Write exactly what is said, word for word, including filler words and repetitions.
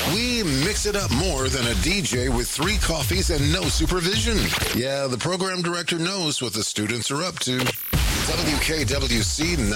We mix it up more than a D J with three coffees and no supervision. Yeah, the program director knows what the students are up to. W K W C